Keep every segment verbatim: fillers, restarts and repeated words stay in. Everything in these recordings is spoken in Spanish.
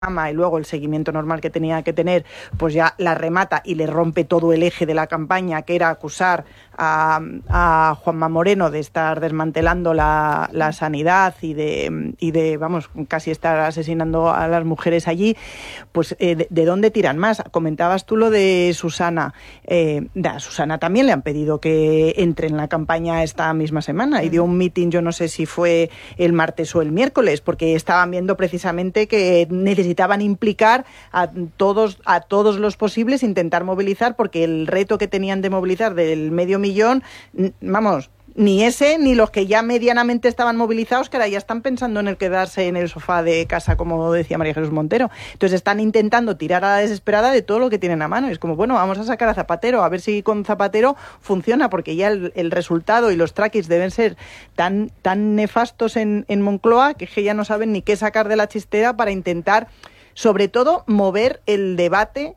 y luego el seguimiento normal que tenía que tener, pues ya la remata y le rompe todo el eje de la campaña, que era acusar a, a Juanma Moreno de estar desmantelando la, la sanidad y de, y de, vamos, casi estar asesinando a las mujeres allí. Pues, eh, de, ¿de dónde tiran más? Comentabas tú lo de Susana. Eh, a Susana también le han pedido que entre en la campaña esta misma semana y dio un mitin, yo no sé si fue el martes o el miércoles, porque estaban viendo precisamente que necesitaban necesitaban implicar a todos, a todos los posibles, intentar movilizar, porque el reto que tenían de movilizar del medio millón, vamos, ni ese ni los que ya medianamente estaban movilizados, que ahora ya están pensando en el quedarse en el sofá de casa, como decía María Jesús Montero. Entonces están intentando tirar a la desesperada de todo lo que tienen a mano. Y es como, bueno, vamos a sacar a Zapatero, a ver si con Zapatero funciona, porque ya el, el resultado y los trackings deben ser tan, tan nefastos en, en Moncloa, que es que ya no saben ni qué sacar de la chistera para intentar, sobre todo, mover el debate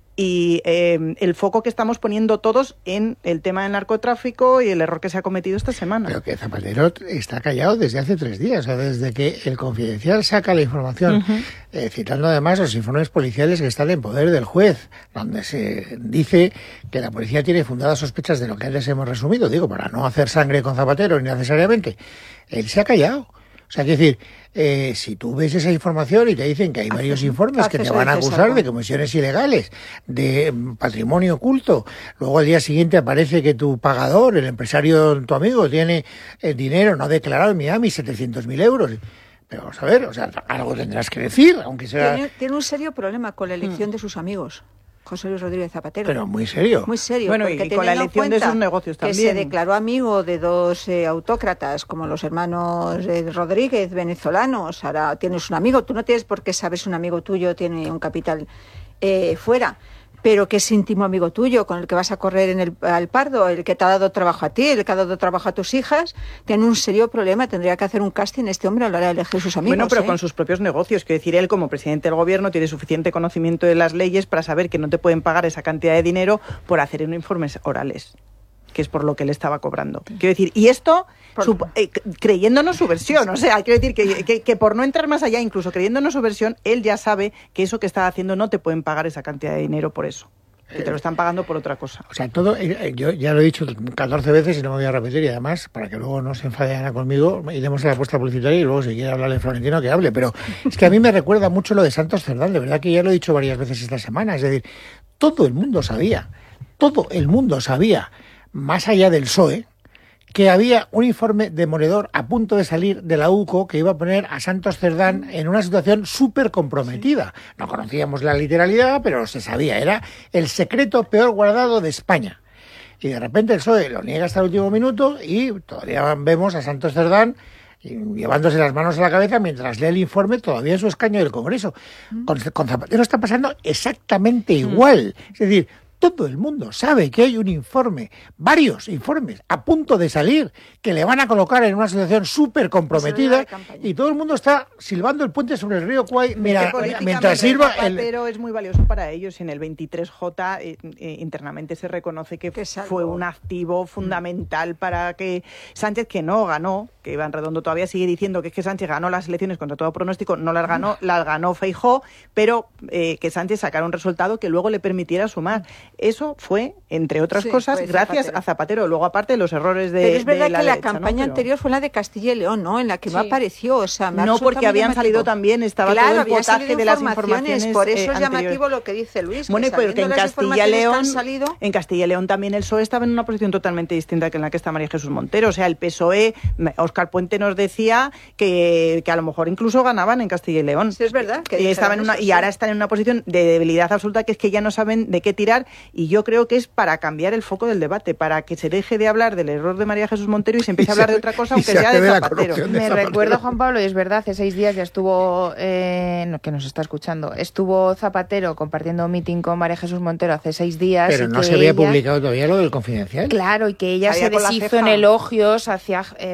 y eh, el foco que estamos poniendo todos en el tema del narcotráfico y el error que se ha cometido esta semana. Pero que Zapatero está callado desde hace tres días, o sea, desde que el Confidencial saca la información, uh-huh. eh, citando además los informes policiales que están en poder del juez, donde se dice que la policía tiene fundadas sospechas de lo que antes hemos resumido, digo, para no hacer sangre con Zapatero innecesariamente. Él se ha callado. O sea, quiero decir, eh, si tú ves esa información y te dicen que hay varios informes que te van a acusar de comisiones ilegales, de patrimonio oculto, luego al día siguiente aparece que tu pagador, el empresario, tu amigo, tiene el dinero no declarado en Miami, setecientos mil euros. Pero vamos a ver, o sea, algo tendrás que decir, aunque sea... Tiene, tiene un serio problema con la elección hmm. de sus amigos. José Luis Rodríguez Zapatero. Pero muy serio. Muy serio. Bueno, y con la elección de sus negocios también. Que se declaró amigo de dos eh, autócratas, como los hermanos eh, Rodríguez, venezolanos. Ahora tienes un amigo, tú no tienes por qué saber si un amigo tuyo tiene un capital eh, fuera, pero que es íntimo amigo tuyo, con el que vas a correr en el al Pardo, el que te ha dado trabajo a ti, el que ha dado trabajo a tus hijas, tiene un serio problema. Tendría que hacer un casting este hombre a la hora de elegir sus amigos. Bueno, pero ¿eh? con sus propios negocios. Quiero decir, él como presidente del gobierno tiene suficiente conocimiento de las leyes para saber que no te pueden pagar esa cantidad de dinero por hacer informes orales, que es por lo que él estaba cobrando. Quiero decir, y esto su, eh, creyéndonos su versión, o sea, quiero decir que, que, que por no entrar más allá, incluso creyéndonos su versión, él ya sabe que eso que está haciendo no te pueden pagar esa cantidad de dinero por eso, que te lo están pagando por otra cosa. O sea, todo, eh, yo ya lo he dicho catorce veces y no me voy a repetir, y además, para que luego no se enfade Ana conmigo, iremos a la apuesta publicitaria y luego si quiere hablarle Florentino, que hable, pero es que a mí me recuerda mucho lo de Santos Cerdán, de verdad que ya lo he dicho varias veces esta semana, es decir, todo el mundo sabía, todo el mundo sabía, más allá del P S O E, que había un informe demoledor a punto de salir de la U C O que iba a poner a Santos Cerdán en una situación súper comprometida. No conocíamos la literalidad, pero se sabía, era el secreto peor guardado de España. Y de repente el P S O E lo niega hasta el último minuto y todavía vemos a Santos Cerdán llevándose las manos a la cabeza mientras lee el informe todavía en su escaño del Congreso. Con, con Zapatero está pasando exactamente igual. Es decir, todo el mundo sabe que hay un informe, varios informes, a punto de salir, que le van a colocar en una situación súper comprometida, y todo el mundo está silbando el puente sobre el río Kwai mira, mientras sirva el... Pero es muy valioso para ellos, y en el veintitrés J eh, eh, internamente se reconoce que, que fue un activo fundamental mm. para que Sánchez, que no ganó, que Iván Redondo todavía sigue diciendo que es que Sánchez ganó las elecciones contra todo pronóstico, no las ganó, mm. las ganó Feijóo, pero eh, que Sánchez sacara un resultado que luego le permitiera sumar. Eso fue, entre otras sí, cosas, gracias Zapatero. a Zapatero. Luego, aparte, los errores de Pero es verdad de la que la derecha, campaña ¿no? Pero... anterior fue la de Castilla y León, ¿no? En la que sí. no apareció. O sea, no, porque habían salido también, estaba claro, todo el potaje de las informaciones. Por eso eh, es llamativo lo que dice Luis. Bueno, que pero que en Castilla y León, salido... en Castilla y León también el P S O E estaba en una posición totalmente distinta que en la que está María Jesús Montero. O sea, el P S O E, Óscar Puente nos decía que, que a lo mejor incluso ganaban en Castilla y León. Sí, es verdad. Que y, estaban en una, eso, y ahora están en una posición de debilidad absoluta, que es que ya no saben de qué tirar, y yo creo que es para cambiar el foco del debate, para que se deje de hablar del error de María Jesús Montero y se empiece y a hablar se, de otra cosa, aunque sea de Zapatero. De Me Zapatero. recuerda, Juan Pablo, y es verdad, hace seis días ya estuvo, eh, que nos está escuchando, estuvo Zapatero compartiendo un meeting con María Jesús Montero hace seis días. Pero y no que se había ella, publicado todavía lo del Confidencial. Claro, y que ella se deshizo en elogios hacia eh, Zapatero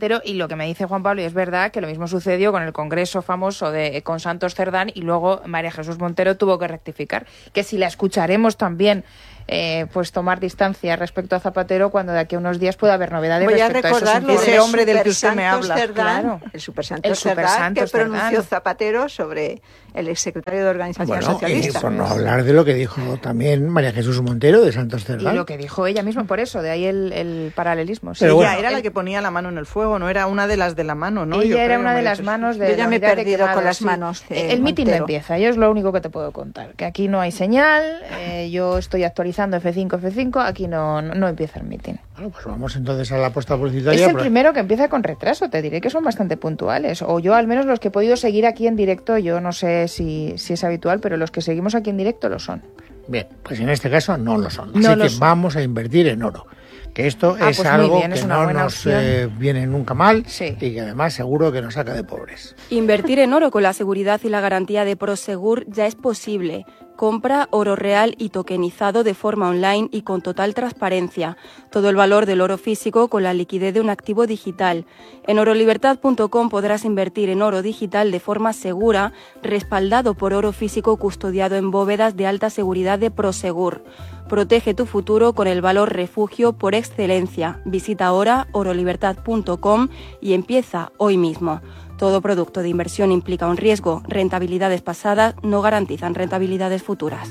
Zapatero, y lo que me dice Juan Pablo, y es verdad que lo mismo sucedió con el congreso famoso de con Santos Cerdán, y luego María Jesús Montero tuvo que rectificar, que si la escucharemos también Eh, pues tomar distancia respecto a Zapatero cuando de aquí a unos días pueda haber novedades. Voy a respecto recordar a ese hombre del que usted me habla. Cerdán, claro. el Super Santos El Super Cerdán, Santos que pronunció Cerdán. Zapatero sobre el exsecretario de Organización Bueno, Socialista. y por no hablar de lo que dijo también María Jesús Montero de Santos Cerdán. Y lo que dijo ella misma, por eso, de ahí el, el paralelismo. Sí, Pero ella bueno, era el- la que ponía la mano en el fuego, no era una de las de la mano, ¿no? ella Yo era creo, una de María las Jesús. manos de Yo ya la me he unidad de perdido quemados, con las sí. manos de El mitin no Montero. empieza, yo es lo único que te puedo contar, que aquí no hay señal, eh, yo estoy actualizando F cinco, F cinco, aquí no, no, no empieza el mitin. Bueno, pues vamos entonces a la apuesta publicitaria. Es el pero- primero que empieza con retraso, te diré que son bastante puntuales, o yo al menos los que he podido seguir aquí en directo, yo no sé si, si es habitual, pero los que seguimos aquí en directo lo son. Bien, pues en este caso no lo son. Así No lo que son. vamos a invertir en oro. Que esto Ah, es pues muy algo bien, es que una no buena nos opción. eh, viene nunca mal Sí. y que además seguro que nos saca de pobres. Invertir en oro con la seguridad y la garantía de Prosegur ya es posible. Compra oro real y tokenizado de forma online y con total transparencia. Todo el valor del oro físico con la liquidez de un activo digital. En orolibertad punto com podrás invertir en oro digital de forma segura, respaldado por oro físico custodiado en bóvedas de alta seguridad de Prosegur. Protege tu futuro con el valor refugio por excelencia. Visita ahora orolibertad punto com y empieza hoy mismo. Todo producto de inversión implica un riesgo. Rentabilidades pasadas no garantizan rentabilidades futuras.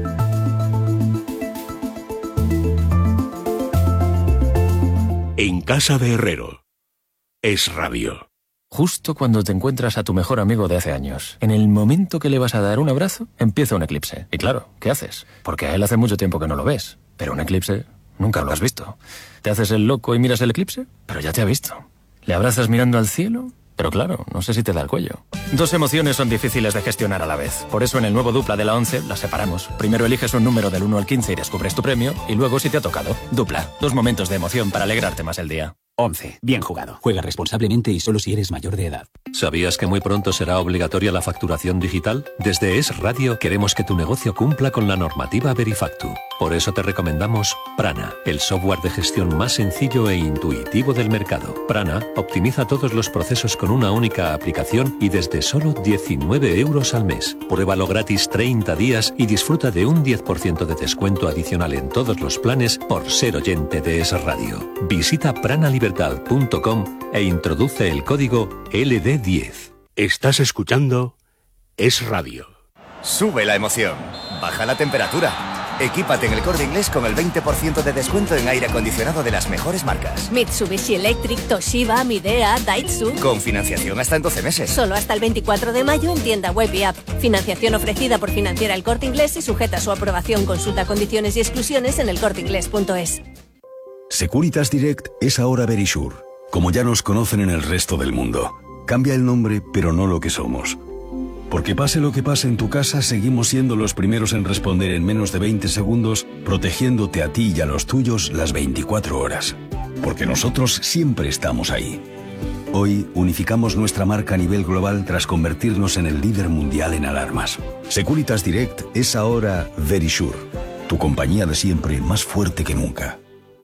En casa de Herrero. Es Radio. Justo cuando te encuentras a tu mejor amigo de hace años, en el momento que le vas a dar un abrazo, empieza un eclipse. Y claro, ¿qué haces? Porque a él hace mucho tiempo que no lo ves. Pero un eclipse nunca lo has visto. ¿Te haces el loco y miras el eclipse? Pero ya te ha visto. ¿Le abrazas mirando al cielo? Pero claro, no sé si te da el cuello. Dos emociones son difíciles de gestionar a la vez. Por eso en el nuevo Dupla de la once las separamos. Primero eliges un número del uno al quince y descubres tu premio, y luego si te ha tocado. Dupla, dos momentos de emoción para alegrarte más el día. once. Bien jugado. Juega responsablemente y solo si eres mayor de edad. ¿Sabías que muy pronto será obligatoria la facturación digital? Desde Es Radio queremos que tu negocio cumpla con la normativa Verifactu. Por eso te recomendamos Prana, el software de gestión más sencillo e intuitivo del mercado. Prana optimiza todos los procesos con una única aplicación y desde solo diecinueve euros al mes. Pruébalo gratis treinta días y disfruta de un diez por ciento de descuento adicional en todos los planes por ser oyente de Es Radio. Visita prana libertad punto com e introduce el código L D diez. Estás escuchando Es Radio. Sube la emoción, baja la temperatura. Equípate en El Corte Inglés con el veinte por ciento de descuento en aire acondicionado de las mejores marcas. Mitsubishi Electric, Toshiba, Midea, Daitsu. Con financiación hasta en doce meses. Solo hasta el veinticuatro de mayo en tienda web y app. Financiación ofrecida por Financiera El Corte Inglés y sujeta a su aprobación. Consulta condiciones y exclusiones en el corte inglés punto es. Securitas Direct es ahora Verisure, como ya nos conocen en el resto del mundo. Cambia el nombre, pero no lo que somos. Porque pase lo que pase en tu casa, seguimos siendo los primeros en responder en menos de veinte segundos, protegiéndote a ti y a los tuyos las veinticuatro horas. Porque nosotros siempre estamos ahí. Hoy unificamos nuestra marca a nivel global tras convertirnos en el líder mundial en alarmas. Securitas Direct es ahora Verisure, tu compañía de siempre más fuerte que nunca.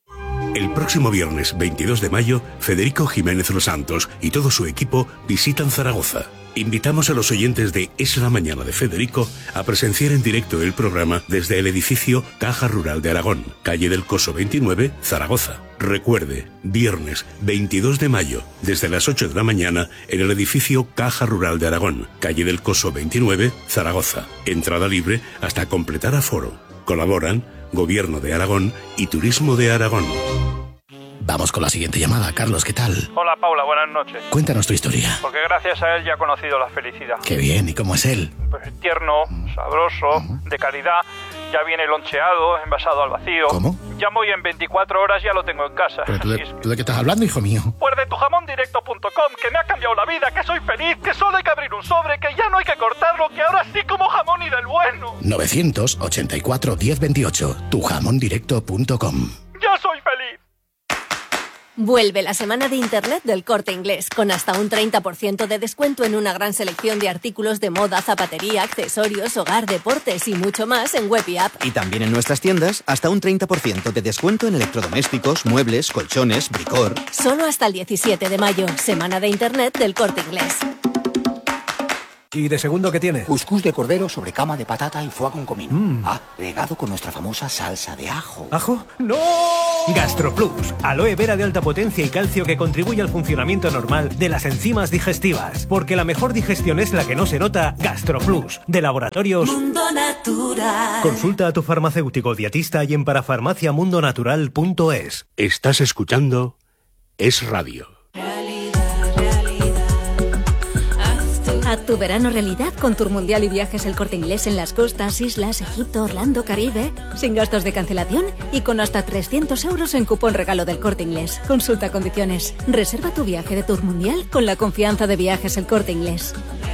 El próximo viernes veintidós de mayo, Federico Jiménez Los Santos y todo su equipo visitan Zaragoza. Invitamos a los oyentes de Es la Mañana de Federico a presenciar en directo el programa desde el edificio Caja Rural de Aragón, calle del Coso veintinueve, Zaragoza. Recuerde, viernes veintidós de mayo, desde las ocho de la mañana, en el edificio Caja Rural de Aragón, calle del Coso veintinueve, Zaragoza. Entrada libre hasta completar aforo. Colaboran Gobierno de Aragón y Turismo de Aragón. Vamos con la siguiente llamada. Carlos, ¿qué tal? Hola, Paula, buenas noches. Cuéntanos tu historia. Porque gracias a él ya he conocido la felicidad. Qué bien, ¿y cómo es él? Pues tierno, sabroso, de calidad. Ya viene loncheado, envasado al vacío. ¿Cómo? Llamo y en veinticuatro horas ya lo tengo en casa. ¿Pero tú de, es que... ¿tú de qué estás hablando, hijo mío? Pues de tu jamón directo punto com, que me ha cambiado la vida, que soy feliz, que solo hay que abrir un sobre, que ya no hay que cortarlo, que ahora sí como jamón y del bueno. novecientos ochenta y cuatro, diez veintiocho, tu jamón directo punto com. ¡Ya soy feliz! Vuelve la semana de Internet del Corte Inglés, con hasta un treinta por ciento de descuento en una gran selección de artículos de moda, zapatería, accesorios, hogar, deportes y mucho más en web y app. Y también en nuestras tiendas, hasta un treinta por ciento de descuento en electrodomésticos, muebles, colchones, bricor. Solo hasta el diecisiete de mayo, semana de Internet del Corte Inglés. ¿Y de segundo qué tiene? Cuscús de cordero sobre cama de patata y foie con comino. Mm. Ah, regado con nuestra famosa salsa de ajo. ¿Ajo? ¡No! GastroPlus, aloe vera de alta potencia y calcio que contribuye al funcionamiento normal de las enzimas digestivas. Porque la mejor digestión es la que no se nota. GastroPlus, de Laboratorios Mundo Natural. Consulta a tu farmacéutico dietista y en parafarmacia mundo natural punto es. Estás escuchando Es Radio. Haz tu verano realidad con Tour Mundial y Viajes El Corte Inglés en las costas, islas, Egipto, Orlando, Caribe, sin gastos de cancelación y con hasta trescientos euros en cupón regalo del Corte Inglés. Consulta condiciones. Reserva tu viaje de Tour Mundial con la confianza de Viajes El Corte Inglés.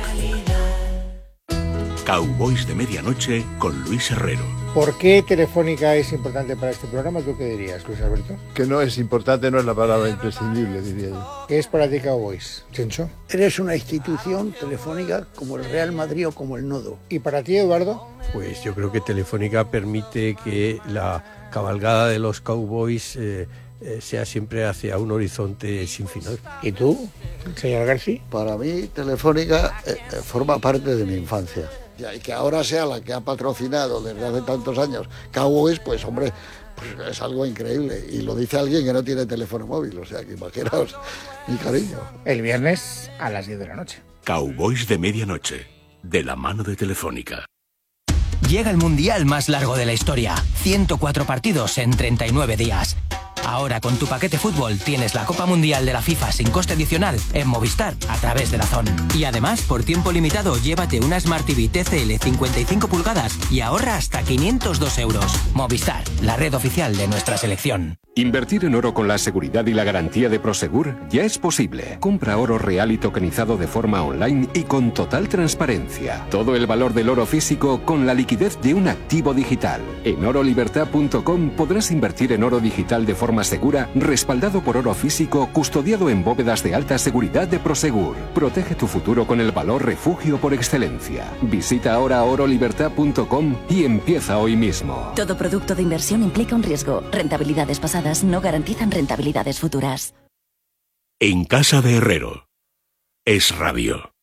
Cowboys de Medianoche con Luis Herrero. ¿Por qué Telefónica es importante para este programa? ¿Tú qué dirías, Luis Alberto? Que no es importante, no es la palabra imprescindible, diría yo. ¿Qué es para ti Cowboys, Chencho? Eres una institución telefónica como el Real Madrid o como el Nodo. ¿Y para ti, Eduardo? Pues yo creo que Telefónica permite que la cabalgada de los Cowboys eh, eh, sea siempre hacia un horizonte sin final. ¿Y tú, señor García? Para mí, Telefónica eh, forma parte de mi infancia. Y que ahora sea la que ha patrocinado desde hace tantos años Cowboys, pues hombre, pues es algo increíble. Y lo dice alguien que no tiene teléfono móvil, o sea que imaginaos mi cariño. El viernes a las diez de la noche. Cowboys de Medianoche, de la mano de Telefónica. Llega el mundial más largo de la historia. ciento cuatro partidos en treinta y nueve días. Ahora con tu paquete fútbol tienes la Copa Mundial de la FIFA sin coste adicional en Movistar a través de DAZN. Y además, por tiempo limitado, llévate una Smart T V T C L cincuenta y cinco pulgadas y ahorra hasta quinientos dos euros. Movistar, la red oficial de nuestra selección. Invertir en oro con la seguridad y la garantía de Prosegur ya es posible. Compra oro real y tokenizado de forma online y con total transparencia. Todo el valor del oro físico con la liquidez de un activo digital. En oro libertad punto com podrás invertir en oro digital de forma segura, respaldado por oro físico, custodiado en bóvedas de alta seguridad de Prosegur. Protege tu futuro con el valor refugio por excelencia. Visita ahora oro libertad punto com y empieza hoy mismo. Todo producto de inversión implica un riesgo. Rentabilidades pasadas no garantizan rentabilidades futuras. En casa de Herrero. Es Radio.